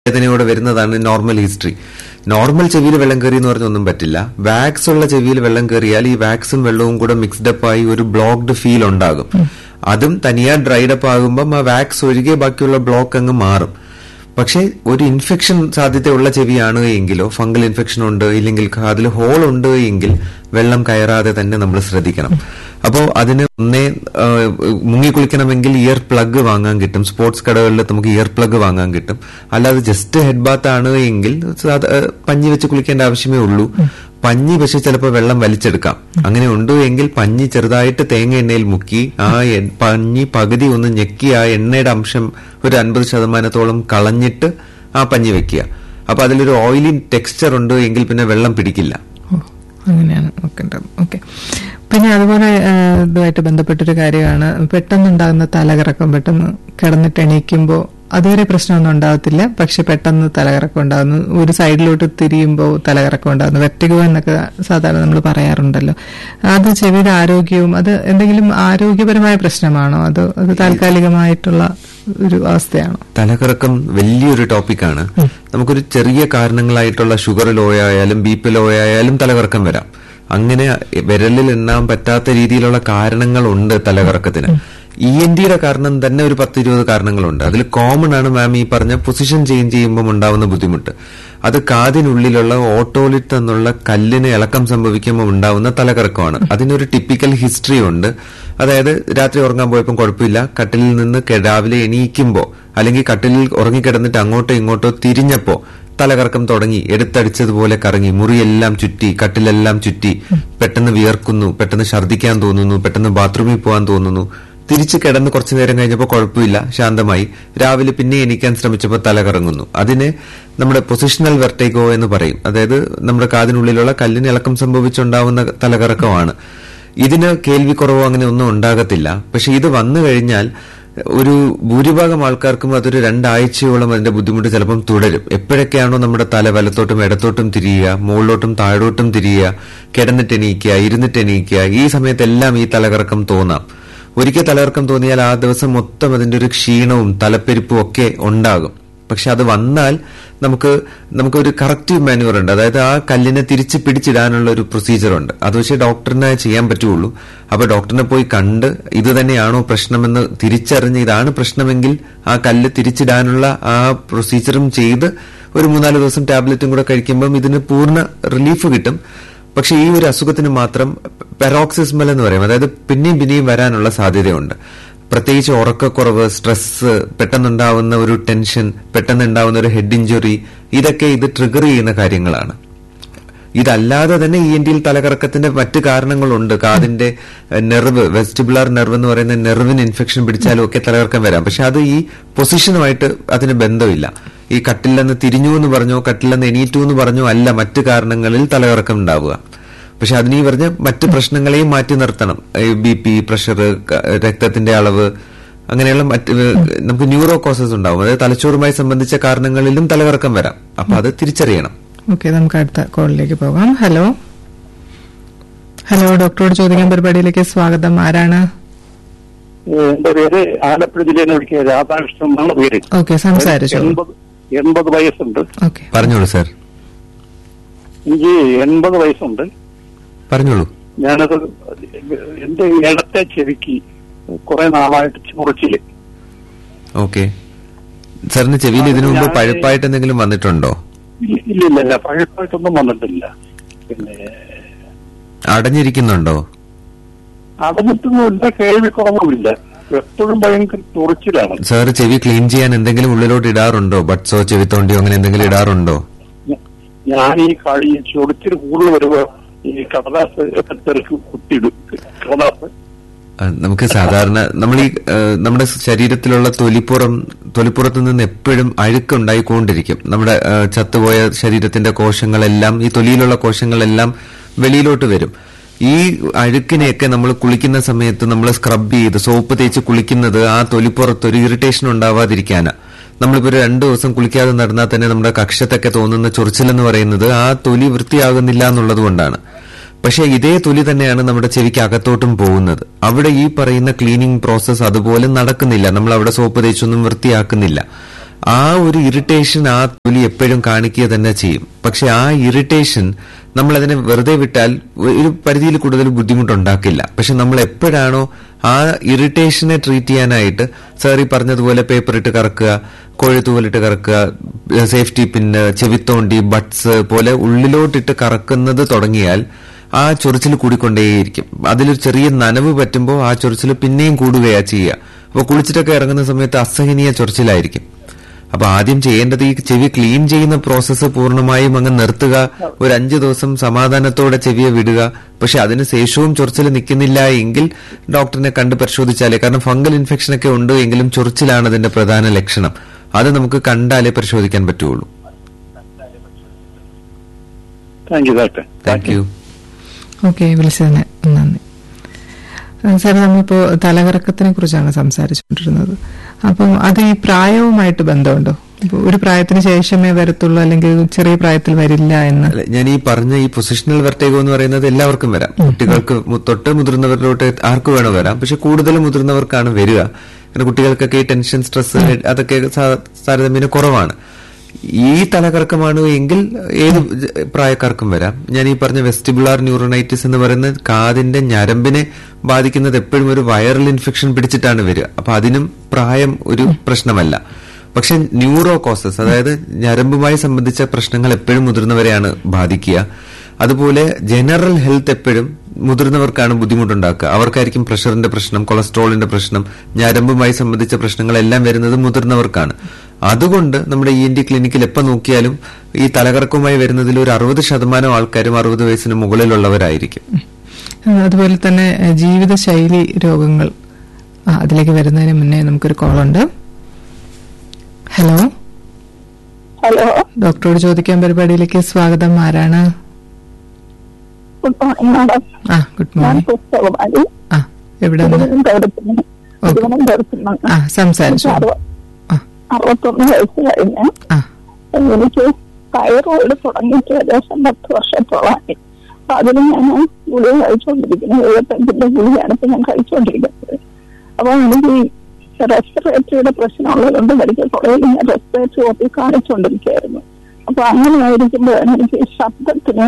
വേദനയോടെ വരുന്നതാണ് normal history. Normal ചെവിയിൽ വെള്ളം കയറി എന്ന് പറഞ്ഞൊന്നും പറ്റില്ല. വാക്സ് ഉള്ള ചെവിയിൽ വെള്ളം കയറിയാൽ ഈ വാക്സും വെള്ളവും കൂടെ മിക്സ്ഡപ്പ് ആയി ഒരു ബ്ലോക്ക്ഡ് ഫീൽ ഉണ്ടാകും. അതും തനിയാ ഡ്രൈഡപ്പ് ആകുമ്പം ആ വാക്സ് ഒഴികെ ബാക്കിയുള്ള ബ്ലോക്ക് അങ്ങ് മാറും. പക്ഷെ ഒരു ഇൻഫെക്ഷൻ സാധ്യതയുള്ള ചെവിയാണ് എങ്കിലോ, ഫംഗൽ ഇൻഫെക്ഷൻ ഉണ്ട്, ഇല്ലെങ്കിൽ അതിൽ ഹോൾ ഉണ്ട് എങ്കിൽ വെള്ളം കയറാതെ തന്നെ നമ്മൾ ശ്രദ്ധിക്കണം. അപ്പോൾ അതിന് ഒന്നേ മുങ്ങിക്കുളിക്കണമെങ്കിൽ ഇയർ പ്ലഗ് വാങ്ങാൻ കിട്ടും. സ്പോർട്സ് കടകളിൽ നമുക്ക് ഇയർ പ്ലഗ് വാങ്ങാൻ കിട്ടും. അല്ലാതെ ജസ്റ്റ് ഹെഡ് ബാത്ത് ആണ് എങ്കിൽ പഞ്ഞി വെച്ച് കുളിക്കേണ്ട ആവശ്യമേ ഉള്ളൂ. പഞ്ഞി പക്ഷെ ചിലപ്പോൾ വെള്ളം വലിച്ചെടുക്കാം. അങ്ങനെ ഉണ്ട് എങ്കിൽ പഞ്ഞി ചെറുതായിട്ട് തേങ്ങ എണ്ണയിൽ മുക്കി ആ പഞ്ഞി പകുതി ഒന്ന് ഞെക്കി ആ എണ്ണയുടെ അംശം ഒരു 50% കളഞ്ഞിട്ട് ആ പഞ്ഞി വെക്കുക. അപ്പൊ അതിലൊരു ഓയിലി ടെക്സ്ചർ ഉണ്ട് എങ്കിൽ പിന്നെ വെള്ളം പിടിക്കില്ല. അങ്ങനെയാണ്. ഓക്കെ. പിന്നെ അതുപോലെ ഇതുമായിട്ട് ബന്ധപ്പെട്ടൊരു കാര്യമാണ് പെട്ടെന്നുണ്ടാകുന്ന തലകറക്കം. പെട്ടെന്ന് കിടന്നിട്ട് എണീക്കുമ്പോൾ അതുവരെ പ്രശ്നമൊന്നും ഉണ്ടാകത്തില്ല, പക്ഷെ പെട്ടെന്ന് തലകറക്കം ഉണ്ടാകുന്നു. ഒരു സൈഡിലോട്ട് തിരിയുമ്പോൾ തലകറക്കം ഉണ്ടാകുന്നു. വെർട്ടിഗോ എന്നൊക്കെ സാധാരണ നമ്മൾ പറയാറുണ്ടല്ലോ. അത് ചെവിയുടെ ആരോഗ്യവും അത് എന്തെങ്കിലും ആരോഗ്യപരമായ പ്രശ്നമാണോ, അത് താൽക്കാലികമായിട്ടുള്ള ഒരു അവസ്ഥയാണോ? തലകറക്കം വലിയൊരു ടോപ്പിക്കാണ്. നമുക്കൊരു ചെറിയ കാരണങ്ങളായിട്ടുള്ള ഷുഗർ ലോ ആയാലും BP ലോ ആയാലും തലകറക്കം വരാം. അങ്ങനെ വിരലിൽ എണ്ണാൻ പറ്റാത്ത രീതിയിലുള്ള കാരണങ്ങളുണ്ട് തലകറക്കത്തിന്. ENTയുടെ കാരണം തന്നെ ഒരു 10-20 കാരണങ്ങളുണ്ട്. അതിൽ കോമൺ ആണ് മാം ഈ പറഞ്ഞ പൊസിഷൻ ചേഞ്ച് ചെയ്യുമ്പോൾ ഉണ്ടാവുന്ന ബുദ്ധിമുട്ട്. അത് കാതിനുള്ളിലുള്ള ഓട്ടോലിറ്റ് എന്നുള്ള കല്ലിന് ഇളക്കം സംഭവിക്കുമ്പോൾ ഉണ്ടാവുന്ന തലകറക്കമാണ്. അതിനൊരു ടിപ്പിക്കൽ ഹിസ്റ്ററി ഉണ്ട്. അതായത് രാത്രി ഉറങ്ങാൻ പോയപ്പോൾ കുഴപ്പമില്ല, കട്ടിലിൽ നിന്ന് രാവിലെ എണീക്കുമ്പോൾ അല്ലെങ്കിൽ കട്ടിലിൽ ഉറങ്ങിക്കിടന്നിട്ട് അങ്ങോട്ടോ ഇങ്ങോട്ടോ തിരിഞ്ഞപ്പോ തലകറക്കം തുടങ്ങി, എടുത്തടിച്ചതുപോലെ കറങ്ങി, മുറിയെല്ലാം ചുറ്റി, കട്ടിലെല്ലാം ചുറ്റി, പെട്ടെന്ന് വിയർക്കുന്നു, പെട്ടെന്ന് ഛർദ്ദിക്കാൻ തോന്നുന്നു, പെട്ടെന്ന് ബാത്റൂമിൽ പോകാൻ തോന്നുന്നു. തിരിച്ച് കിടന്ന് കുറച്ചു നേരം കഴിഞ്ഞപ്പോൾ കുഴപ്പമില്ല, ശാന്തമായി. രാവിലെ പിന്നെ എണീക്കാൻ ശ്രമിച്ചപ്പോൾ തലകറങ്ങുന്നു. അതിനെ നമ്മുടെ പൊസിഷണൽ വെർട്ടിഗോ എന്ന് പറയും. അതായത് നമ്മുടെ കാതിനുള്ളിലുള്ള കല്ലിന് ഇളക്കം സംഭവിച്ചുണ്ടാവുന്ന തലകറക്കമാണ്. ഇതിന് കേൾവിക്കുറവോ അങ്ങനെ ഒന്നും ഉണ്ടാകത്തില്ല. പക്ഷെ ഇത് വന്നു കഴിഞ്ഞാൽ ഒരു ഭൂരിഭാഗം ആൾക്കാർക്കും അതൊരു 2 ആഴ്ചയോളം അതിന്റെ ബുദ്ധിമുട്ട് ചിലപ്പം തുടരും. എപ്പോഴൊക്കെയാണോ നമ്മുടെ തല വലത്തോട്ടും ഇടത്തോട്ടും തിരിയുക, മുകളിലോട്ടും താഴോട്ടും തിരിയുക, കിടന്നിട്ട് എണീക്കുക, ഇരുന്നിട്ട് എണീക്കുക, ഈ സമയത്തെല്ലാം ഈ തലകറക്കം തോന്നാം. ഒരിക്കൽ തലകറക്കം തോന്നിയാൽ ആ ദിവസം മൊത്തം അതിന്റെ ഒരു ക്ഷീണവും തലപ്പെരിപ്പും ഒക്കെ ഉണ്ടാകും. പക്ഷെ അത് വന്നാൽ നമുക്കൊരു കറക്റ്റീവ് മാനുവർ ഉണ്ട്. അതായത് ആ കല്ലിനെ തിരിച്ച് പിടിച്ചിടാനുള്ള ഒരു പ്രൊസീജിയർ ഉണ്ട്. അത് പക്ഷേ ഡോക്ടറിനെ ചെയ്യാൻ പറ്റുള്ളൂ. അപ്പൊ ഡോക്ടറിനെ പോയി കണ്ട് ഇത് തന്നെയാണോ പ്രശ്നമെന്ന് തിരിച്ചറിഞ്ഞ് ഇതാണ് പ്രശ്നമെങ്കിൽ ആ കല്ല് തിരിച്ചിടാനുള്ള ആ പ്രൊസീജിയറും ചെയ്ത് ഒരു 3-4 ദിവസം ടാബ്ലറ്റും കൂടെ കഴിക്കുമ്പം ഇതിന് പൂർണ്ണ റിലീഫ് കിട്ടും. പക്ഷെ ഈ ഒരു അസുഖത്തിന് മാത്രം പെറോക്സിസ്മൽ എന്ന് പറയും. അതായത് പിന്നെയും വരാനുള്ള സാധ്യതയുണ്ട്. പ്രത്യേകിച്ച് ഉറക്കക്കുറവ്, സ്ട്രെസ്, പെട്ടെന്നുണ്ടാവുന്ന ഒരു ടെൻഷൻ, പെട്ടെന്നുണ്ടാവുന്ന ഒരു ഹെഡ് ഇഞ്ചുറി, ഇതൊക്കെ ഇത് ട്രിഗർ ചെയ്യുന്ന കാര്യങ്ങളാണ്. ഇതല്ലാതെ തന്നെ ENTയിൽ തലകറക്കത്തിന്റെ മറ്റു കാരണങ്ങളുണ്ട്. കാതിന്റെ നെർവ്, വെസ്റ്റിബുലാർ നെർവ് എന്ന് പറയുന്ന നെർവിന് ഇൻഫെക്ഷൻ പിടിച്ചാലും ഒക്കെ തലകറക്കം വരാം. പക്ഷെ അത് ഈ പൊസിഷനുമായിട്ട് അതിന് ബന്ധമില്ല. ഈ കട്ടിലെന്ന് തിരിഞ്ഞു എന്ന് പറഞ്ഞോ, കട്ടിലെന്ന് എണീറ്റു എന്ന് പറഞ്ഞോ അല്ല മറ്റു കാരണങ്ങളിൽ തലകറക്കം ഉണ്ടാവുക. പക്ഷെ അതിനീ പറഞ്ഞ് മറ്റ് പ്രശ്നങ്ങളെയും മാറ്റി നിർത്തണം. BP, പ്രഷർ, രക്തത്തിന്റെ അളവ്, അങ്ങനെയുള്ള മറ്റ് നമുക്ക് ന്യൂറോ കോസസ് ഉണ്ടാവും. അതായത് തലച്ചോറുമായി സംബന്ധിച്ച കാരണങ്ങളിലും തലകറക്കം വരാം. അപ്പൊ അത് തിരിച്ചറിയണം. ഓക്കെ, നമുക്ക് അടുത്ത കോളിലേക്ക് പോകാം. ഹലോ, ഡോക്ടറോട് ചോദിക്കാൻ പരിപാടിയിലേക്ക് സ്വാഗതം. ആരാണ്? എന്റെ പേര് ആലപ്പുഴ ജില്ലയിൽ നിന്ന് രാധാകൃഷ്ണൻ എന്നാണ് പേര്. ഓക്കെ, സംസാരിച്ചു. 80 വയസ്സുണ്ട്. ഓക്കെ, പറഞ്ഞോളൂ സാർ. എനിക്ക് 80 വയസ്സുണ്ട്. പറഞ്ഞോളൂ. ഞാനത് എന്റെ ഇടത്തെ ചെവിക്ക് കുറെ നാളായിട്ട് ചൊറിച്ചില്. ഓക്കെ, സാറിന് ചെവിയിൽ ഇതിനു മുമ്പ് പഴുപ്പായിട്ട് എന്തെങ്കിലും വന്നിട്ടുണ്ടോ? ഇല്ല, പഴുപ്പായിട്ടൊന്നും വന്നിട്ടില്ല. പിന്നെ അടഞ്ഞിരിക്കുന്നുണ്ടോ? അടഞ്ഞിട്ടൊന്നുമില്ല, കേൾവിക്കുറവുമില്ല, എപ്പോഴും ഭയങ്കര ചൊറിച്ചിലാണ്. സാർ ചെവി ക്ലീൻ ചെയ്യാൻ എന്തെങ്കിലും ഉള്ളിലോട്ട് ഇടാറുണ്ടോ? ബഡ്സോ ചെവിത്തോണ്ടിയോ അങ്ങനെ എന്തെങ്കിലും ഇടാറുണ്ടോ? ഞാൻ ഈ ചൊറിച്ചിൽ കൂടുതൽ വരുമ്പോ ഈ കടലാസ് തെരക്ക് കുത്തിയിടും. കടലാസ് നമുക്ക് സാധാരണ നമ്മൾ ഈ നമ്മുടെ ശരീരത്തിലുള്ള തൊലിപ്പുറത്ത് നിന്ന് എപ്പോഴും അഴുക്കുണ്ടായിക്കൊണ്ടിരിക്കും. നമ്മുടെ ചത്തുപോയ ശരീരത്തിന്റെ കോശങ്ങളെല്ലാം, ഈ തൊലിയിലുള്ള കോശങ്ങളെല്ലാം വെളിയിലോട്ട് വരും. ഈ അഴുക്കിനെയൊക്കെ നമ്മൾ കുളിക്കുന്ന സമയത്ത് നമ്മൾ സ്ക്രബ് ചെയ്ത് സോപ്പ് തേച്ച് കുളിക്കുന്നത് ആ തൊലിപ്പുറത്ത് ഒരു ഇറിറ്റേഷൻ ഉണ്ടാവാതിരിക്കാനാ. നമ്മളിപ്പോ 2 ദിവസം കുളിക്കാതെ നടന്നാൽ തന്നെ നമ്മുടെ കക്ഷത്തൊക്കെ തോന്നുന്ന ചൊറിച്ചിലെന്ന് പറയുന്നത് ആ തൊലി വൃത്തിയാകുന്നില്ല എന്നുള്ളത് കൊണ്ടാണ്. പക്ഷെ ഇതേ തൊലി തന്നെയാണ് നമ്മുടെ ചെവിക്ക് അകത്തോട്ടും പോകുന്നത്. അവിടെ ഈ പറയുന്ന ക്ലീനിങ് പ്രോസസ് അതുപോലെ നടക്കുന്നില്ല. നമ്മൾ അവിടെ സോപ്പ് തേച്ചൊന്നും വൃത്തിയാക്കുന്നില്ല. ആ ഒരു ഇറിറ്റേഷൻ ആ തൊലി എപ്പോഴും കാണിക്കുക തന്നെ ചെയ്യും. പക്ഷെ ആ ഇറിറ്റേഷൻ നമ്മളതിനെ വെറുതെ വിട്ടാൽ ഒരു പരിധിയിൽ കൂടുതൽ ബുദ്ധിമുട്ടുണ്ടാക്കില്ല. പക്ഷെ നമ്മൾ എപ്പോഴാണോ ആ ഇറിറ്റേഷനെ ട്രീറ്റ് ചെയ്യാനായിട്ട് സാർ ഈ പറഞ്ഞതുപോലെ പേപ്പർ ഇട്ട് കറക്കുക, കോഴിത്തൂവലിട്ട് കറക്കുക, സേഫ്റ്റി പിന്ന്, ചെവിത്തോണ്ടി, ബട്ട്സ് പോലെ ഉള്ളിലോട്ടിട്ട് കറക്കുന്നത് തുടങ്ങിയാൽ ആ ചൊറിച്ചിൽ കൂടിക്കൊണ്ടേയിരിക്കും. അതിലൊരു ചെറിയ നനവ് പറ്റുമ്പോൾ ആ ചൊറിച്ചിൽ പിന്നെയും കൂടുകയാ ചെയ്യുക. അപ്പോൾ കുളിച്ചിട്ടൊക്കെ ഇറങ്ങുന്ന സമയത്ത് അസഹനീയ ചൊറിച്ചിലായിരിക്കും. അപ്പൊ ആദ്യം ചെയ്യേണ്ടത് ഈ ചെവി ക്ലീൻ ചെയ്യുന്ന പ്രോസസ്സ് പൂർണ്ണമായും അങ്ങ് നിർത്തുക. ഒരു 5 ദിവസം സമാധാനത്തോടെ ചെവിയെ വിടുക. പക്ഷെ അതിനുശേഷവും ചൊറിച്ചിൽ നിൽക്കുന്നില്ല എങ്കിൽ ഡോക്ടറിനെ കണ്ട് പരിശോധിച്ചാലേ, കാരണം ഫംഗൽ ഇൻഫെക്ഷൻ ഒക്കെ ഉണ്ട് എങ്കിലും ചൊറിച്ചിലാണ് അതിന്റെ പ്രധാന ലക്ഷണം. അത് നമുക്ക് കണ്ടാലേ പരിശോധിക്കാൻ പറ്റുള്ളൂ. Thank you. ഓക്കെ, വിളിച്ചതിന് നന്ദി. സാർ, നമ്മളിപ്പോ തലകറക്കത്തിനെ കുറിച്ചാണ് സംസാരിച്ചുകൊണ്ടിരുന്നത്. അപ്പം അത് ഈ പ്രായവുമായിട്ട് ബന്ധമുണ്ടോ? ഒരു പ്രായത്തിന് ശേഷമേ വരത്തുള്ളൂ, അല്ലെങ്കിൽ ചെറിയ പ്രായത്തിൽ വരില്ല എന്ന്? ഞാൻ ഈ പറഞ്ഞ ഈ പൊസിഷണൽ വെർട്ടിഗോ എന്ന് പറയുന്നത് എല്ലാവർക്കും വരാം. കുട്ടികൾക്ക് തൊട്ട് മുതിർന്നവരിലോട്ട് ആർക്ക് വേണോ വരാം. പക്ഷെ കൂടുതൽ മുതിർന്നവർക്കാണ് വരിക. കാരണം കുട്ടികൾക്കൊക്കെ ഈ ടെൻഷൻ, സ്ട്രെസ് അതൊക്കെ താരതമ്യേന കുറവാണ്. ഈ തലകറക്കമാണ് എങ്കിൽ ഏത് പ്രായക്കാർക്കും വരാം. ഞാൻ ഈ പറഞ്ഞ വെസ്റ്റിബുലാർ ന്യൂറോണൈറ്റിസ് എന്ന് പറയുന്നത് കാതിന്റെ ഞരമ്പിനെ ബാധിക്കുന്നത് എപ്പോഴും ഒരു വൈറൽ ഇൻഫെക്ഷൻ പിടിച്ചിട്ടാണ് വരിക. അപ്പൊ അതിനും പ്രായം ഒരു പ്രശ്നമല്ല. പക്ഷെ ന്യൂറോ കോസസ്, അതായത് ഞരമ്പുമായി സംബന്ധിച്ച പ്രശ്നങ്ങൾ എപ്പോഴും മുതിർന്നവരെയാണ് ബാധിക്കുക. അതുപോലെ ജനറൽ ഹെൽത്ത് എപ്പോഴും മുതിർന്നവർക്കാണ് ബുദ്ധിമുട്ടുണ്ടാക്കുക. അവർക്കായിരിക്കും പ്രഷറിന്റെ പ്രശ്നം, കൊളസ്ട്രോളിന്റെ പ്രശ്നം, ഞരമ്പുമായി സംബന്ധിച്ച പ്രശ്നങ്ങളെല്ലാം വരുന്നത് മുതിർന്നവർക്കാണ്. അതുകൊണ്ട് നമ്മുടെ ENT ക്ലിനിക്കിൽ എപ്പോൾ നോക്കിയാലും ഈ തലകറക്കവുമായി വരുന്നതിൽ ഒരു 60% ആൾക്കാരും 60 വയസ്സിന് മുകളിലുള്ളവരായിരിക്കും. അതുപോലെ തന്നെ ജീവിതശൈലി രോഗങ്ങൾ, അതിലേക്ക് വരുന്നതിന് മുന്നേ നമുക്കൊരു കോളുണ്ട്. ഹലോ. ഹലോ, ഡോക്ടറോട് ചോദിക്കാൻ പരിപാടിയിലേക്ക് സ്വാഗതം. ആരാണ്? Good morning madam. Good morning. എവിടെ സംസാരിച്ചു? 61 വയസ്സ് കഴിഞ്ഞ് എനിക്ക് തൈറോയിഡ് തുടങ്ങിയിട്ട് ഏകദേശം 10 വർഷത്തോളമായി. അപ്പൊ അതിന് ഞാൻ ഗുളിക കഴിച്ചുകൊണ്ടിരിക്കുന്നത്. 75ന്റെ ഗുളികയാണ് ഇപ്പൊ ഞാൻ കഴിച്ചുകൊണ്ടിരിക്കുന്നത്. അപ്പൊ എനിക്ക് റെസ്പിറേറ്ററിയുടെ പ്രശ്നമുള്ളതുകൊണ്ട് മെഡിക്കൽ കോളേജിൽ ഞാൻ റെസ്പിറേറ്ററി ഓപ്പി കാണിച്ചുകൊണ്ടിരിക്കുകയായിരുന്നു. അപ്പൊ അങ്ങനെ ആയിരിക്കുമ്പോഴാണ് എനിക്ക് ശബ്ദത്തിന്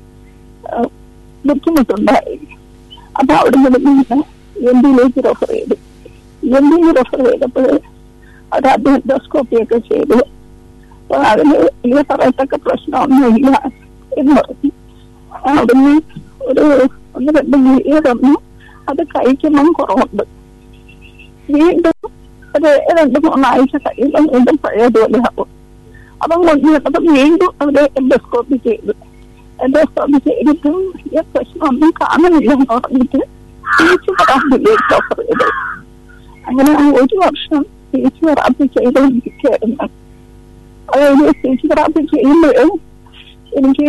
ബുദ്ധിമുട്ടുണ്ടായി. അപ്പൊ അവിടെ നിന്ന് ENTയിലേക്ക് റെഫർ ചെയ്തു. ENTയിൽ റെഫർ ചെയ്തപ്പോൾ അവർ എൻഡോസ്കോപ്പി ഒക്കെ ചെയ്തു. അപ്പൊ അതിന് വലിയ പറയത്തക്ക പ്രശ്നമൊന്നുമില്ല എന്ന് പറഞ്ഞു. അവിടുന്ന് ഒരു 1-2 ഗുളിക തന്നു. അത് കഴിക്കുമ്പം കുറവുണ്ട്. വീണ്ടും ഒരു 2-3 ആഴ്ച കഴിയുമ്പോൾ വീണ്ടും പഴയതുപോലെ ആവും. അപ്പം കൊണ്ടുവന്നപ്പം വീണ്ടും അവര് എൻഡോസ്കോപ്പി ചെയ്തു. എൻഡോസ്കോപ്പി ചെയ്തിട്ടും ഈ പ്രശ്നമൊന്നും കാണുന്നില്ല എന്ന് പറഞ്ഞിട്ട് സ്പീച്ച് തെറാപ്പിയിലേക്ക് ഓഫർ ചെയ്തു. അങ്ങനെ 1 വർഷം സ്പീച്ച് തെറാപ്പി ചെയ്തുകൊണ്ടിരിക്കുകയായിരുന്നു. അതായത് സ്പീച്ച് തെറാപ്പി ചെയ്യുമ്പോൾ എനിക്ക്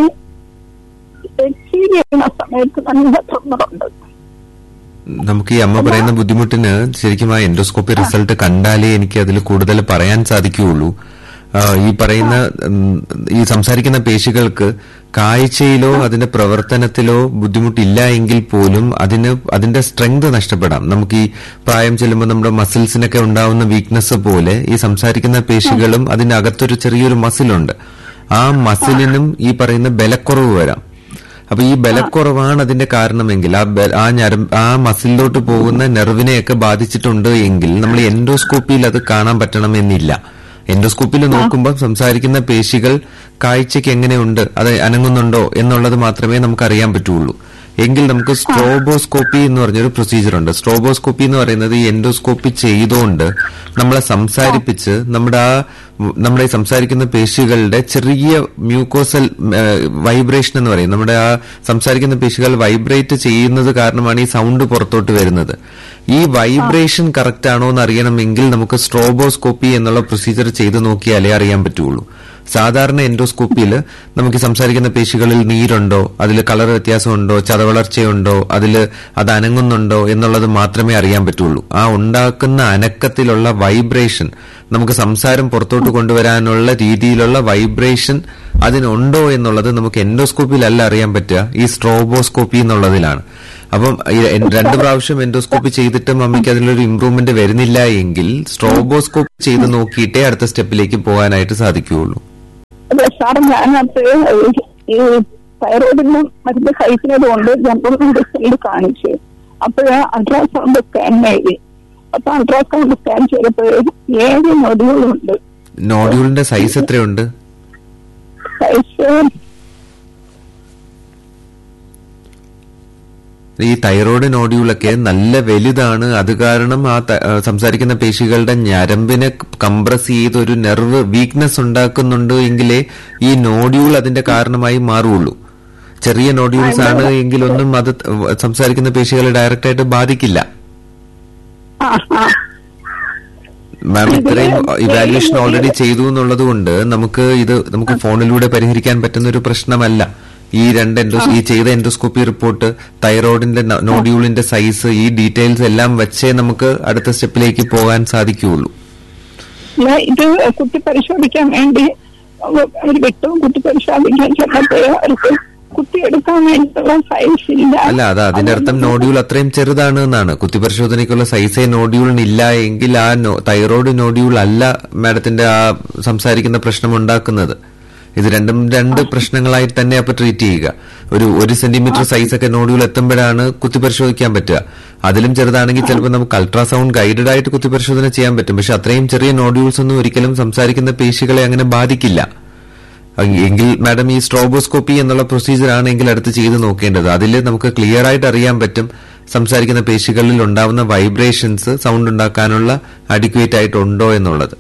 എക്സീഡ് ചെയ്യുന്ന സമയത്ത് നല്ല ട്രിമ്മറുണ്ട്. നമുക്ക് ഈ അമ്മ പറയുന്ന ബുദ്ധിമുട്ടിന് ശരിക്കും ആ എൻഡോസ്കോപ്പി റിസൾട്ട് കണ്ടാലേ എനിക്ക് അതിൽ കൂടുതൽ പറയാൻ സാധിക്കുകയുള്ളൂ. ഈ പറയുന്ന ഈ സംസാരിക്കുന്ന പേശികൾക്ക് കാഴ്ചയിലോ അതിന്റെ പ്രവർത്തനത്തിലോ ബുദ്ധിമുട്ടില്ല എങ്കിൽ പോലും അതിന്റെ സ്ട്രെങ്ത് നഷ്ടപ്പെടാം. നമുക്ക് ഈ പ്രായം ചെല്ലുമ്പോൾ നമ്മുടെ മസിൽസിനൊക്കെ ഉണ്ടാവുന്ന വീക്ക്നെസ് പോലെ ഈ സംസാരിക്കുന്ന പേശികളും അതിന്റെ അകത്തൊരു ചെറിയൊരു മസിലുണ്ട്. ആ മസിലിനും ഈ പറയുന്ന ബലക്കുറവ് വരാം. അപ്പൊ ഈ ബലക്കുറവാണ് അതിന്റെ കാരണമെങ്കിൽ ആ മസിലിലോട്ട് പോകുന്ന നെർവിനെയൊക്കെ ബാധിച്ചിട്ടുണ്ട് എങ്കിൽ നമ്മൾ എൻഡോസ്കോപ്പിയിൽ അത് കാണാൻ പറ്റണമെന്നില്ല. എൻഡോസ്കോപ്പിയിൽ നോക്കുമ്പോൾ സംസാരിക്കുന്ന പേശികൾ കാഴ്ചയ്ക്ക് എങ്ങനെയുണ്ട്, അത് അനങ്ങുന്നുണ്ടോ എന്നുള്ളത് മാത്രമേ നമുക്ക് അറിയാൻ പറ്റുള്ളൂ. എങ്കിൽ നമുക്ക് സ്ട്രോബോസ്കോപ്പി എന്ന് പറഞ്ഞൊരു പ്രൊസീജിയർ ഉണ്ട്. സ്ട്രോബോസ്കോപ്പി എന്ന് പറയുന്നത് ഈ എൻഡോസ്കോപ്പി ചെയ്തുകൊണ്ട് നമ്മളെ സംസാരിപ്പിച്ച് നമ്മുടെ സംസാരിക്കുന്ന പേശികളുടെ ചെറിയ മ്യൂക്കോസൽ വൈബ്രേഷൻ എന്ന് പറയും. നമ്മുടെ ആ സംസാരിക്കുന്ന പേശികൾ വൈബ്രേറ്റ് ചെയ്യുന്നത് കാരണമാണ് ഈ സൗണ്ട് പുറത്തോട്ട് വരുന്നത്. ഈ വൈബ്രേഷൻ കറക്റ്റ് ആണോ എന്ന് അറിയണമെങ്കിൽ നമുക്ക് സ്ട്രോബോസ്കോപ്പി എന്നുള്ള പ്രൊസീജിയർ ചെയ്ത് നോക്കിയാലേ അറിയാൻ പറ്റുള്ളൂ. സാധാരണ എൻഡോസ്കോപ്പിയിൽ നമുക്ക് സംസാരിക്കുന്ന പേശികളിൽ നീരുണ്ടോ, അതിൽ കളർ വ്യത്യാസമുണ്ടോ, ചതവളർച്ചയുണ്ടോ, അത് അനങ്ങുന്നുണ്ടോ എന്നുള്ളത് മാത്രമേ അറിയാൻ പറ്റുള്ളൂ. ആ ഉണ്ടാക്കുന്ന അനക്കത്തിലുള്ള വൈബ്രേഷൻ, നമുക്ക് സംസാരം പുറത്തോട്ട് കൊണ്ടുവരാനുള്ള രീതിയിലുള്ള വൈബ്രേഷൻ അതിനുണ്ടോ എന്നുള്ളത് നമുക്ക് എൻഡോസ്കോപ്പിയിലല്ല അറിയാൻ പറ്റുക, ഈ സ്ട്രോബോസ്കോപ്പി എന്നുള്ളതിലാണ്. അപ്പം 2 പ്രാവശ്യം എൻഡോസ്കോപ്പി ചെയ്തിട്ടും മമ്മിക്ക് അതിലൊരു ഇംപ്രൂവ്മെന്റ് വരുന്നില്ല എങ്കിൽ സ്ട്രോബോസ്കോപ്പി ചെയ്ത് നോക്കിയിട്ടേ അടുത്ത സ്റ്റെപ്പിലേക്ക് പോകാനായിട്ട് സാധിക്കുകയുള്ളൂ. അതെ സാർ, ഞാനത് ഈ തൈറോയിഡിന് മരുന്ന് കഴിക്കുന്നത് കൊണ്ട് ജനറൽ മെഡിസിനിൽ കാണിച്ചു. അപ്പോഴ് അൾട്രാസൗണ്ട് സ്കാൻ എഴുതി. അപ്പൊ അൾട്രാസൗണ്ട് സ്കാൻ ചെയ്തപ്പോൾ 7 നോഡ്യൂളുണ്ട്. നോഡ്യൂളിന്റെ സൈസ് എത്രയുണ്ട്? സൈസ് ഈ തൈറോയ്ഡ് നോഡ്യൂളൊക്കെ നല്ല വലുതാണ്. അത് കാരണം ആ സംസാരിക്കുന്ന പേശികളുടെ ഞരമ്പിനെ കംപ്രസ് ചെയ്ത് ഒരു നെർവ് വീക്ക്നെസ് ഉണ്ടാക്കുന്നുണ്ട് എങ്കിലേ ഈ നോഡ്യൂൾ അതിന്റെ കാരണമായി മാറുള്ളൂ. ചെറിയ നോഡ്യൂൾസ് ആണ് എങ്കിലൊന്നും അത് സംസാരിക്കുന്ന പേശികളെ ഡയറക്റ്റ് ആയിട്ട് ബാധിക്കില്ല. മാം ഇത്രയും ഇവാലുവേഷൻ ഓൾറെഡി ചെയ്തു എന്നുള്ളത് കൊണ്ട് നമുക്ക് ഫോണിലൂടെ പരിഹരിക്കാൻ പറ്റുന്ന ഒരു പ്രശ്നമല്ല. ഈ ചെയ്ത എൻഡോസ്കോപ്പി റിപ്പോർട്ട്, തൈറോയിഡിന്റെ നോഡ്യൂളിന്റെ സൈസ്, ഈ ഡീറ്റെയിൽസ് എല്ലാം വെച്ചേ നമുക്ക് അടുത്ത സ്റ്റെപ്പിലേക്ക് പോകാൻ സാധിക്കുകയുള്ളൂ. ഇത് കുട്ടി പരിശോധിക്കാൻ വേണ്ടി അവർ വിട്ടും കുട്ടി പരിശോധിക്കാൻ ചെന്നപ്പോൾ അവർക്ക് കുത്തിയെടുക്കാൻ വേണ്ടിയിട്ടുള്ള സൈസ് ഇല്ല. അല്ല, അതിന്റെ അർത്ഥം നോഡ്യൂൾ അത്രയും ചെറുതാണ് എന്നാണ്. കുത്തിപരിശോധനയ്ക്കുള്ള സൈസേ നോഡ്യൂളിനില്ല എങ്കിൽ ആ തൈറോയ്ഡ് നോഡ്യൂൾ അല്ല മാഡത്തിന്റെ ആ സംസാരിക്കുന്ന പ്രശ്നം ഉണ്ടാക്കുന്നത്. ഇത് രണ്ടും 2 പ്രശ്നങ്ങളായി തന്നെ അപ്പൊ ട്രീറ്റ് ചെയ്യുക. ഒരു 1 സെന്റിമീറ്റർ സൈസ് ഒക്കെ നോഡ്യൂൾ എത്തുമ്പോഴാണ് കുത്തിപരിശോധിക്കാൻ പറ്റുക. അതിലും ചെറുതാണെങ്കിൽ ചിലപ്പോൾ നമുക്ക് അൾട്രാസൗണ്ട് ഗൈഡഡ് ആയിട്ട് കുത്തിപരിശോധന ചെയ്യാൻ പറ്റും. പക്ഷെ അത്രയും ചെറിയ നോഡ്യൂൾസ് ഒന്നും ഒരിക്കലും സംസാരിക്കുന്ന പേശികളെ അങ്ങനെ ബാധിക്കില്ല. എങ്കിൽ മാഡം ഈ സ്ട്രോബോസ്കോപ്പി എന്നുള്ള പ്രൊസീജിയർ ആണെങ്കിൽ അടുത്ത് ചെയ്ത് നോക്കേണ്ടത്. അതിൽ നമുക്ക് ക്ലിയർ ആയിട്ട് അറിയാൻ പറ്റും സംസാരിക്കുന്ന പേശികളിൽ ഉണ്ടാവുന്ന വൈബ്രേഷൻസ് സൗണ്ട് ഉണ്ടാക്കാനുള്ള അഡിക്വേറ്റ് ആയിട്ടുണ്ടോ എന്നുള്ളത്.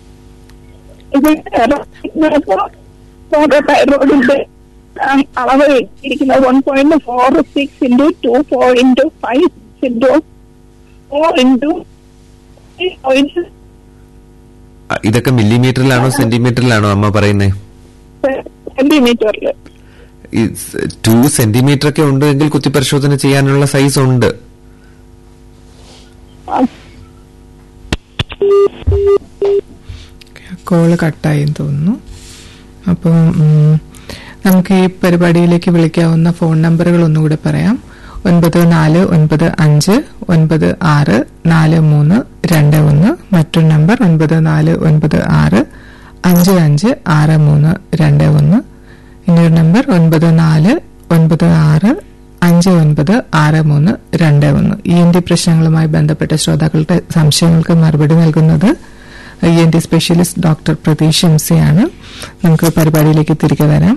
തൈറോയിഡിന്റെ അളവ് ഇരിക്കുന്നത് 1.46 into 2.5 into 4 into ഇതൊക്കെ മില്ലിമീറ്ററിലാണോ സെന്റിമീറ്ററിലാണോ അമ്മ പറയുന്നേ? സെന്റിമീറ്ററിൽ. 2 സെന്റിമീറ്റർ ഒക്കെ ഉണ്ടെങ്കിൽ കുത്തിപരിശോധന ചെയ്യാനുള്ള സൈസ് ഉണ്ട്. കോള് കട്ടായി തോന്നുന്നു. അപ്പോൾ നമുക്ക് ഈ പരിപാടിയിലേക്ക് വിളിക്കാവുന്ന ഫോൺ നമ്പറുകൾ ഒന്നുകൂടെ പറയാം. 9495964321, മറ്റൊരു നമ്പർ 9496556321, ഇനിയൊരു നമ്പർ 9496596321. ENT പ്രശ്നങ്ങളുമായി ബന്ധപ്പെട്ട ശ്രോതാക്കളുടെ സംശയങ്ങൾക്ക് മറുപടി നൽകുന്നത് ENT സ്പെഷ്യലിസ്റ്റ് ഡോക്ടർ പ്രതീഷ് എംസിയാണ്. നമുക്ക് പരിപാടിയിലേക്ക് തിരികെ വരാം.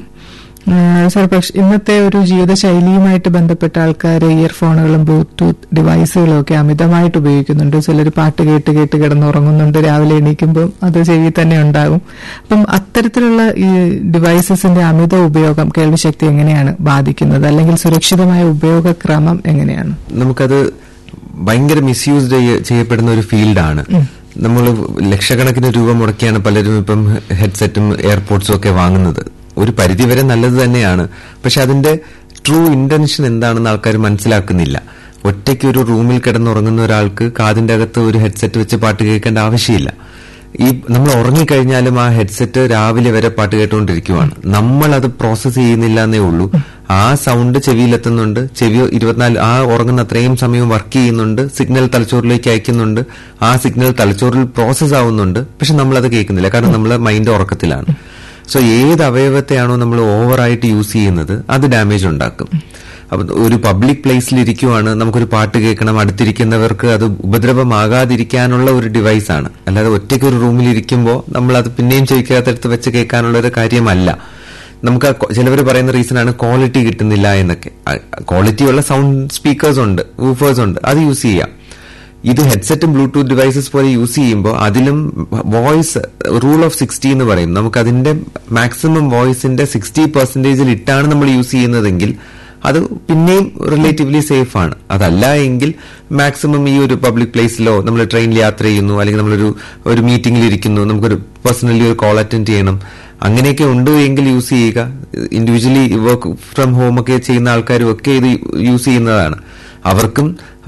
സാർ, പക്ഷെ ഇന്നത്തെ ഒരു ജീവിതശൈലിയുമായിട്ട് ബന്ധപ്പെട്ട ആൾക്കാർ ഇയർഫോണുകളും ബ്ലൂടൂത്ത് ഡിവൈസുകളും ഒക്കെ അമിതമായിട്ട് ഉപയോഗിക്കുന്നുണ്ട്. ചിലർ പാട്ട് കേട്ട് കിടന്നുറങ്ങുന്നുണ്ട്, രാവിലെ എണീക്കുമ്പോൾ അത് ചെവി തന്നെ ഉണ്ടാകും. അപ്പം അത്തരത്തിലുള്ള ഈ ഡിവൈസസിന്റെ അമിത ഉപയോഗം കേൾവിശക്തി എങ്ങനെയാണ് ബാധിക്കുന്നത്, അല്ലെങ്കിൽ സുരക്ഷിതമായ ഉപയോഗക്രമം എങ്ങനെയാണ്? നമുക്കത് ഭയങ്കര മിസ്യൂസ്ഡ് ചെയ്യപ്പെടുന്ന ഒരു ഫീൽഡാണ്. നമ്മൾ ലക്ഷക്കണക്കിന് രൂപ മുടക്കിയാണ് പലരും ഇപ്പം ഹെഡ്സെറ്റും എയർപോഡ്സും ഒക്കെ വാങ്ങുന്നത്. ഒരു പരിധിവരെ നല്ലത് തന്നെയാണ്. പക്ഷെ അതിന്റെ ട്രൂ ഇന്റൻഷൻ എന്താണെന്ന് ആൾക്കാർ മനസ്സിലാക്കുന്നില്ല. ഒറ്റയ്ക്ക് ഒരു റൂമിൽ കിടന്നുറങ്ങുന്ന ഒരാൾക്ക് കാതിന്റെ അകത്ത് ഒരു ഹെഡ്സെറ്റ് വെച്ച് പാട്ട് കേൾക്കേണ്ട ആവശ്യമില്ല. നമ്മൾ ഉറങ്ങിക്കഴിഞ്ഞാലും ആ ഹെഡ്സെറ്റ് രാവിലെ വരെ പാട്ട് കേട്ടുകൊണ്ടിരിക്കുവാണ്. നമ്മൾ അത് പ്രോസസ് ചെയ്യുന്നില്ല എന്നേ ഉള്ളൂ. ആ സൗണ്ട് ചെവിയിലെത്തുന്നുണ്ട്, ചെവി 24 ആ ഉറങ്ങുന്ന അത്രയും സമയം വർക്ക് ചെയ്യുന്നുണ്ട്, സിഗ്നൽ തലച്ചോറിലേക്ക് അയക്കുന്നുണ്ട്, ആ സിഗ്നൽ തലച്ചോറിൽ പ്രോസസ് ആവുന്നുണ്ട്. പക്ഷെ നമ്മളത് കേൾക്കുന്നില്ല, കാരണം നമ്മളെ മൈൻഡ് ഉറക്കത്തിലാണ്. സോ ഏത് അവയവത്തെയാണോ നമ്മൾ ഓവറായിട്ട് യൂസ് ചെയ്യുന്നത് അത് ഡാമേജ് ഉണ്ടാക്കും. അപ്പൊ ഒരു പബ്ലിക് പ്ലേസിൽ ഇരിക്കുവാണ്, നമുക്കൊരു പാട്ട് കേൾക്കണം, അടുത്തിരിക്കുന്നവർക്ക് അത് ഉപദ്രവമാകാതിരിക്കാനുള്ള ഒരു ഡിവൈസാണ്. അല്ലാതെ ഒറ്റയ്ക്ക് ഒരു റൂമിൽ ഇരിക്കുമ്പോൾ നമ്മൾ അത് പിന്നെയും ചെവിക്കകത്തെടുത്ത് വെച്ച് കേൾക്കാനുള്ള ഒരു കാര്യമല്ല. നമുക്ക് ചിലവർ പറയുന്ന റീസണാണ് ക്വാളിറ്റി കിട്ടുന്നില്ല എന്നൊക്കെ. ക്വാളിറ്റിയുള്ള സൗണ്ട് സ്പീക്കേഴ്സ് ഉണ്ട്, വൂഫേഴ്സ് ഉണ്ട്, അത് യൂസ് ചെയ്യാം. ഇത് ഹെഡ്സെറ്റും ബ്ലൂടൂത്ത് ഡിവൈസസ് പോലെ യൂസ് ചെയ്യുമ്പോൾ അതിലും വോയിസ് റൂൾ ഓഫ് 60 എന്ന് പറയും. നമുക്ക് അതിന്റെ മാക്സിമം വോയിസിന്റെ 60% ഇട്ടാണ് നമ്മൾ യൂസ് ചെയ്യുന്നതെങ്കിൽ അത് പിന്നെയും റിലേറ്റീവ്ലി സേഫ് ആണ്. അതല്ല എങ്കിൽ മാക്സിമം ഈ ഒരു പബ്ലിക് പ്ലേസിലോ നമ്മൾ ട്രെയിനിൽ യാത്ര ചെയ്യുന്നു, അല്ലെങ്കിൽ നമ്മളൊരു മീറ്റിംഗിൽ ഇരിക്കുന്നു, നമുക്കൊരു പേഴ്സണലി ഒരു കോൾ അറ്റൻഡ് ചെയ്യണം, അങ്ങനെയൊക്കെ ഉണ്ട് എങ്കിൽ യൂസ് ചെയ്യുക. ഇൻഡിവിജ്വലി വർക്ക് ഫ്രം ഹോം ഒക്കെ ചെയ്യുന്ന ആൾക്കാരും ഒക്കെ ഇത് യൂസ് ചെയ്യുന്നതാണ്. അവർക്കും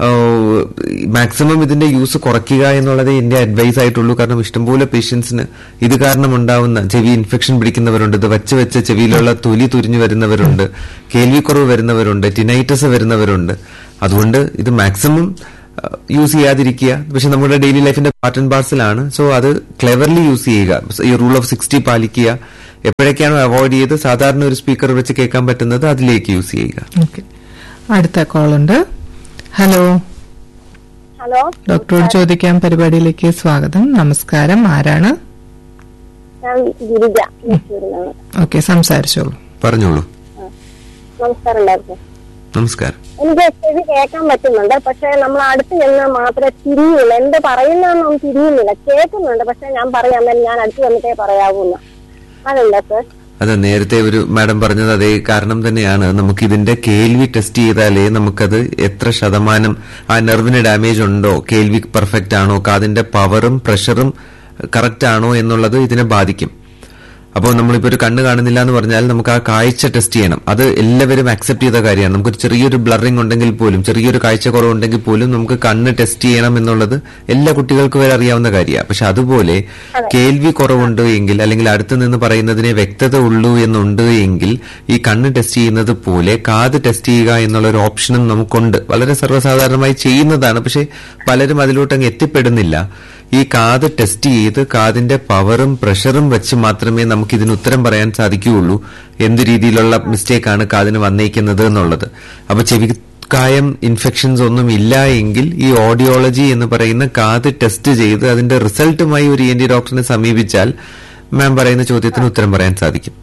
മാക്സിമം ഇതിന്റെ യൂസ് കുറയ്ക്കുക എന്നുള്ളതേ എന്റെ അഡ്വൈസ് ആയിട്ടുള്ളൂ. കാരണം ഇഷ്ടംപോലെ പേഷ്യൻസിന് ഇത് കാരണം ഉണ്ടാവുന്ന ചെവി ഇൻഫെക്ഷൻ പിടിക്കുന്നവരുണ്ട്, ഇത് വെച്ച് ചെവിയിലുള്ള തൊലി തുരിഞ്ഞു വരുന്നവരുണ്ട്, കേൾവിക്കുറവ് വരുന്നവരുണ്ട്, ടിനൈറ്റസ് വരുന്നവരുണ്ട്. അതുകൊണ്ട് ഇത് മാക്സിമം യൂസ് ചെയ്യാതിരിക്കുക. പക്ഷെ നമ്മുടെ ഡെയിലി ലൈഫിന്റെ പാർട്ട് ആൻഡ് പാർസലാണ്. സോ അത് ക്ലെവർലി യൂസ് ചെയ്യുക. ഈ റൂൾ ഓഫ് 60 പാലിക്കുക. എപ്പോഴൊക്കെയാണോ അവോയ്ഡ് ചെയ്ത് സാധാരണ ഒരു സ്പീക്കർ വെച്ച് കേൾക്കാൻ പറ്റുന്നത് അതിലേക്ക് യൂസ് ചെയ്യുക. അടുത്ത കോൾ ഉണ്ട്. ഹലോ. ഹലോ, ഡോക്ടറോട് ചോദിക്കാൻ പരിപാടിയിലേക്ക് സ്വാഗതം. നമസ്കാരം. ആരാണ്? ഞാൻ ഗിരിജ. ഓക്കെ, സംസാരിച്ചോളൂ. പറഞ്ഞോളൂ. നമസ്കാരം ഡോക്ടർ. നമസ്കാരം. എനിക്ക് ചെവി കേൾക്കാൻ പറ്റുന്നുണ്ട്, പക്ഷെ നമ്മൾ അടുത്ത് ചെന്നാൽ മാത്രമേ തിരിയുള്ളൂ. എന്ത് പറയുന്നൊന്നും തിരിയുന്നില്ല. കേൾക്കുന്നുണ്ട്, പക്ഷെ ഞാൻ പറയാൻ ഞാൻ അടുത്ത് വന്നിട്ടേ പറയാവൂന്ന്. അതല്ല സർ? അതെ, നേരത്തെ ഒരു മാഡം പറഞ്ഞത് അതേ കാരണം തന്നെയാണ്. നമുക്കിതിന്റെ കേൾവി ടെസ്റ്റ് ചെയ്താലേ നമുക്കത് എത്ര ശതമാനം ആ നെർവിന് ഡാമേജ് ഉണ്ടോ, കേൾവി പെർഫെക്റ്റ് ആണോ, കാതിന്റെ പവറും പ്രഷറും കറക്റ്റ് ആണോ എന്നുള്ളത് ഇതിനെ ബാധിക്കും. അപ്പോൾ നമ്മളിപ്പോ ഒരു കണ്ണ് കാണുന്നില്ല എന്ന് പറഞ്ഞാൽ നമുക്ക് ആ കാഴ്ച ടെസ്റ്റ് ചെയ്യണം. അത് എല്ലാവരും അക്സെപ്റ്റ് ചെയ്ത കാര്യമാണ്. നമുക്കൊരു ചെറിയൊരു ബ്ലറിംഗ് ഉണ്ടെങ്കിൽ പോലും, ചെറിയൊരു കാഴ്ച കുറവുണ്ടെങ്കിൽ പോലും നമുക്ക് കണ്ണ് ടെസ്റ്റ് ചെയ്യണം എന്നുള്ളത് എല്ലാ കുട്ടികൾക്കും വരെ അറിയാവുന്ന കാര്യമാണ്. പക്ഷെ അതുപോലെ കേൾവി കുറവുണ്ട് എങ്കിൽ, അല്ലെങ്കിൽ അടുത്ത് നിന്ന് പറയുന്നതിനെ വ്യക്തത ഉള്ളൂ എന്നുണ്ട് എങ്കിൽ ഈ കണ്ണ് ടെസ്റ്റ് ചെയ്യുന്നത് പോലെ കാത് ടെസ്റ്റ് ചെയ്യുക എന്നുള്ള ഒരു ഓപ്ഷനും നമുക്കുണ്ട്. വളരെ സർവ്വസാധാരണമായി ചെയ്യുന്നതാണ്. പക്ഷെ പലരും അതിലോട്ട് അങ്ങ് എത്തിപ്പെടുന്നില്ല. ഈ കാത് ടെസ്റ്റ് ചെയ്ത് കാതിന്റെ പവറും പ്രഷറും വെച്ച് മാത്രമേ നമുക്ക് ഇതിന് ഉത്തരം പറയാൻ സാധിക്കുകയുള്ളൂ എന്ത് രീതിയിലുള്ള മിസ്റ്റേക്കാണ് കാതിന് വന്നേക്കുന്നത് എന്നുള്ളത്. അപ്പൊ ചെവിക്കായം ഇൻഫെക്ഷൻസ് ഒന്നും ഇല്ല എങ്കിൽ ഈ ഓഡിയോളജി എന്ന് പറയുന്ന കാത് ടെസ്റ്റ് ചെയ്ത് അതിന്റെ റിസൾട്ടുമായി ഒരു ENT ഡോക്ടറിനെ സമീപിച്ചാൽ മാം പറയുന്ന ചോദ്യത്തിന് ഉത്തരം പറയാൻ സാധിക്കും.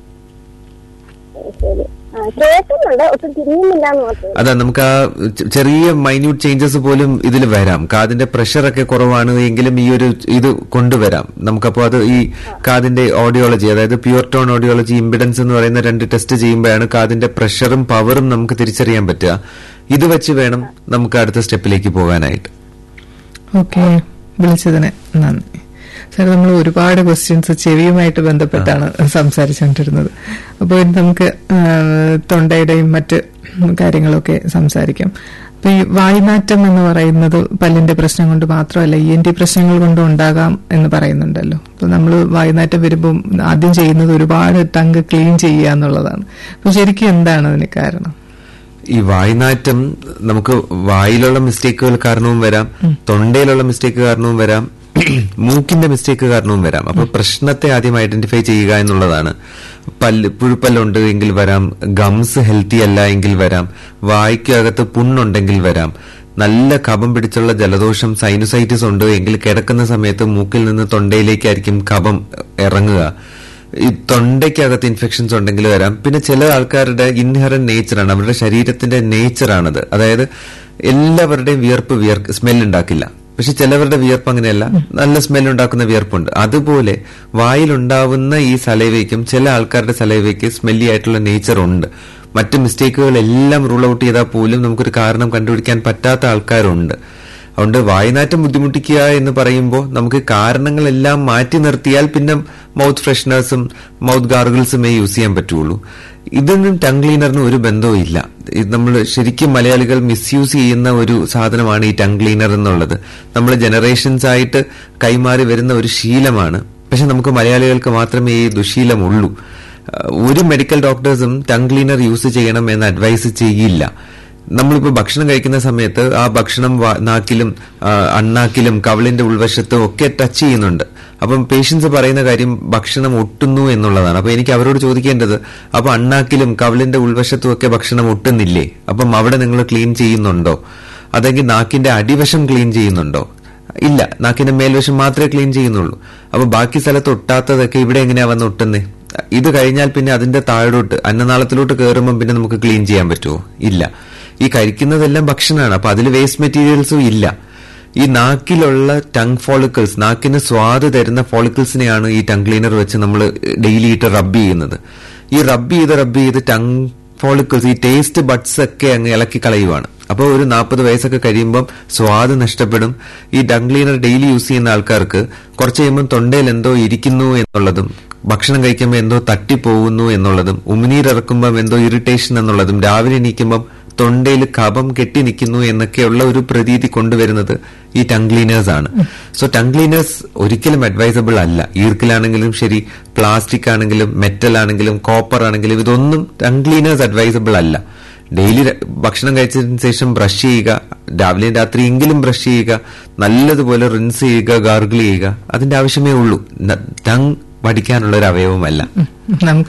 അതാ, നമുക്ക് ആ ചെറിയ മൈന്യൂട്ട് ചേഞ്ചസ് പോലും ഇതിൽ വരാം. കാതിന്റെ പ്രഷറൊക്കെ കുറവാണ് എങ്കിലും ഈ ഒരു ഇത് കൊണ്ടുവരാം. നമുക്കപ്പോൾ അത് ഈ കാതിന്റെ ഓഡിയോളജി, അതായത് പ്യുവർ ടോൺ ഓഡിയോളജി, ഇമ്പിഡൻസ് എന്ന് പറയുന്ന 2 ടെസ്റ്റ് ചെയ്യുമ്പോഴാണ് കാതിന്റെ പ്രഷറും പവറും നമുക്ക് തിരിച്ചറിയാൻ പറ്റുക. ഇത് വെച്ച് വേണം നമുക്ക് അടുത്ത സ്റ്റെപ്പിലേക്ക് പോകാനായിട്ട്. ഓക്കെ, വിളിച്ചതിന് നന്ദി. സാർ, നമ്മൾ ഒരുപാട് ക്വസ്റ്റ്യൻസ് ചെവിയുമായിട്ട് ബന്ധപ്പെട്ടാണ് സംസാരിച്ചുകൊണ്ടിരുന്നത്. അപ്പോൾ നമുക്ക് തൊണ്ടയുടെയും മറ്റ് കാര്യങ്ങളൊക്കെ സംസാരിക്കാം. അപ്പൊ ഈ വായ്നാറ്റം എന്ന് പറയുന്നത് പല്ലിന്റെ പ്രശ്നം കൊണ്ട് മാത്രമല്ല ENT പ്രശ്നങ്ങൾ കൊണ്ടും ഉണ്ടാകാം എന്ന് പറയുന്നുണ്ടല്ലോ. അപ്പൊ നമ്മൾ വായ്നാറ്റം വരുമ്പോൾ ആദ്യം ചെയ്യുന്നത് ഒരുപാട് ടങ്ക് ക്ലീൻ ചെയ്യുക എന്നുള്ളതാണ്. അപ്പൊ ശരിക്കും എന്താണ് അതിന് കാരണം? ഈ വായ്നാറ്റം നമുക്ക് വായിലുള്ള മിസ്റ്റേക്കുകൾ കാരണവും വരാം, തൊണ്ടയിലുള്ള മിസ്റ്റേക്ക് കാരണവും വരാം, മൂക്കിന്റെ മിസ്റ്റേക്ക് കാരണവും വരാം. അപ്പൊ പ്രശ്നത്തെ ആദ്യം ഐഡന്റിഫൈ ചെയ്യുക എന്നുള്ളതാണ്. പുഴുപ്പല്ലുണ്ട് എങ്കിൽ വരാം, ഗംസ് ഹെൽത്തി അല്ല എങ്കിൽ വരാം, വായ്ക്കകത്ത് പുണ്ണുണ്ടെങ്കിൽ വരാം, നല്ല കഫം പിടിച്ചുള്ള ജലദോഷം സൈനുസൈറ്റിസ് ഉണ്ട് എങ്കിൽ കിടക്കുന്ന സമയത്ത് മൂക്കിൽ നിന്ന് തൊണ്ടയിലേക്കായിരിക്കും കഫം ഇറങ്ങുക. ഈ തൊണ്ടയ്ക്കകത്ത് ഇൻഫെക്ഷൻസ് ഉണ്ടെങ്കിൽ വരാം. പിന്നെ ചില ആൾക്കാരുടെ ഇൻഹെറന്റ് നേച്ചറാണ്, അവരുടെ ശരീരത്തിന്റെ നേച്ചറാണത്. അതായത് എല്ലാവരുടെയും വിയർപ്പ് സ്മെല്ലുണ്ടാക്കില്ല. പക്ഷെ ചിലവരുടെ വിയർപ്പ് അങ്ങനെയല്ല, നല്ല സ്മെല്ലുണ്ടാക്കുന്ന വിയർപ്പുണ്ട്. അതുപോലെ വായിലുണ്ടാവുന്ന ഈ സലൈവയ്ക്കും ചില ആൾക്കാരുടെ സലൈവയ്ക്ക് സ്മെല്ലി ആയിട്ടുള്ള നേച്ചർ ഉണ്ട്. മറ്റ് മിസ്റ്റേക്കുകളെല്ലാം റൂൾ ഔട്ട് ചെയ്താൽ പോലും നമുക്കൊരു കാരണം കണ്ടുപിടിക്കാൻ പറ്റാത്ത ആൾക്കാരുണ്ട്. അതുകൊണ്ട് വായുനാറ്റം ബുദ്ധിമുട്ടിക്കുക എന്ന് പറയുമ്പോൾ നമുക്ക് കാരണങ്ങളെല്ലാം മാറ്റി നിർത്തിയാൽ പിന്നെ മൗത്ത് ഫ്രഷ്നേഴ്സും മൗത്ത് ഗാർഗിൾസുമേ യൂസ് ചെയ്യാൻ പറ്റുള്ളൂ. ഇതൊന്നും ടങ് ക്ലീനറിന് ഒരു ബന്ധവും ഇല്ല. നമ്മൾ ശരിക്കും മലയാളികൾ മിസ്യൂസ് ചെയ്യുന്ന ഒരു സാധനമാണ് ഈ ടങ് ക്ലീനർ എന്നുള്ളത്. നമ്മൾ ജനറേഷൻസ് ആയിട്ട് കൈമാറി വരുന്ന ഒരു ശീലമാണ്. പക്ഷെ നമുക്ക് മലയാളികൾക്ക് മാത്രമേ ഈ ദുശീലമുള്ളൂ. ഒരു മെഡിക്കൽ ഡോക്ടേഴ്സും ടങ് ക്ലീനർ യൂസ് ചെയ്യണം എന്ന് അഡ്വൈസ് ചെയ്യില്ല. നമ്മളിപ്പോൾ ഭക്ഷണം കഴിക്കുന്ന സമയത്ത് ആ ഭക്ഷണം നാക്കിലും അണ്ണാക്കിലും കവിളിന്റെ ഉൾവശത്തും ഒക്കെ ടച്ച് ചെയ്യുന്നുണ്ട്. അപ്പം പേഷ്യൻസ് പറയുന്ന കാര്യം ഭക്ഷണം ഒട്ടുന്നു എന്നുള്ളതാണ്. അപ്പൊ എനിക്ക് അവരോട് ചോദിക്കേണ്ടത്, അപ്പൊ അണ്ണാക്കിലും കവിളിന്റെ ഉൾവശത്തും ഒക്കെ ഭക്ഷണം ഒട്ടുന്നില്ലേ? അപ്പം അവിടെ നിങ്ങൾ ക്ലീൻ ചെയ്യുന്നുണ്ടോ? അതെങ്കിൽ നാക്കിന്റെ അടിവശം ക്ലീൻ ചെയ്യുന്നുണ്ടോ? ഇല്ല, നാക്കിന്റെ മേൽവശം മാത്രമേ ക്ലീൻ ചെയ്യുന്നുള്ളൂ. അപ്പൊ ബാക്കി സ്ഥലത്ത് ഒട്ടാത്തതൊക്കെ ഇവിടെ എങ്ങനെയാ വന്ന് ഒട്ടുന്നേ? ഇത് കഴിഞ്ഞാൽ പിന്നെ അതിന്റെ താഴോട്ട് അന്നനാളത്തിലോട്ട് കയറുമ്പോൾ പിന്നെ നമുക്ക് ക്ലീൻ ചെയ്യാൻ പറ്റുമോ? ഇല്ല. ഈ കഴിക്കുന്നതെല്ലാം ഭക്ഷണമാണ്. അപ്പൊ അതിൽ വേസ്റ്റ് മെറ്റീരിയൽസും ഇല്ല. ഈ നാക്കിലുള്ള ടങ് ഫോളിക്കിൾസ്, നാക്കിന് സ്വാദ് തരുന്ന ഫോളിക്കിൾസിനെയാണ് ഈ ടങ് ക്ലീനർ വെച്ച് നമ്മൾ ഡെയിലി ഇട്ട് റബ്ബ് ചെയ്യുന്നത്. ഈ റബ്ബ് ചെയ്ത് ടങ് ഫോളിക്കിൾസ്, ഈ ടേസ്റ്റ് ബഡ്സ് ഒക്കെ അങ്ങ് ഇളക്കി കളയുവാണ്. അപ്പോൾ ഒരു 40 വയസ്സൊക്കെ കഴിയുമ്പം സ്വാദ് നഷ്ടപ്പെടും. ഈ ടങ് ക്ലീനർ ഡെയിലി യൂസ് ചെയ്യുന്ന ആൾക്കാർക്ക് കുറച്ച് കഴിയുമ്പം തൊണ്ടയിൽ എന്തോ ഇരിക്കുന്നു എന്നുള്ളതും, ഭക്ഷണം കഴിക്കുമ്പോൾ എന്തോ തട്ടിപ്പോകുന്നു എന്നുള്ളതും, ഉമിനീരിറക്കുമ്പം എന്തോ ഇറിറ്റേഷൻ എന്നുള്ളതും, രാവിലെ എണീക്കുമ്പം തൊണ്ടയിൽ കഫം കെട്ടി നിൽക്കുന്നു എന്നൊക്കെയുള്ള ഒരു പ്രതീതി കൊണ്ടുവരുന്നത് ഈ ടങ് ക്ലീനേഴ്സ് ആണ്. സോ ടങ് ക്ലീനേഴ്സ് ഒരിക്കലും അഡ്വൈസബിൾ അല്ല. ഈർക്കിലാണെങ്കിലും ശരി, പ്ലാസ്റ്റിക് ആണെങ്കിലും മെറ്റൽ ആണെങ്കിലും കോപ്പർ ആണെങ്കിലും ഇതൊന്നും ടങ് ക്ലീനേഴ്സ് അഡ്വൈസബിൾ അല്ല. ഡെയിലി ഭക്ഷണം കഴിച്ചതിന് ശേഷം ബ്രഷ് ചെയ്യുക, രാവിലെയും രാത്രിയെങ്കിലും ബ്രഷ് ചെയ്യുക, നല്ലതുപോലെ റിൻസ് ചെയ്യുക, ഗാർഗിൾ ചെയ്യുക. അതിന്റെ ആവശ്യമേ ഉള്ളൂ. ടങ് പഠിക്കാനുള്ള ഒരു അവയവമല്ല. നമുക്ക്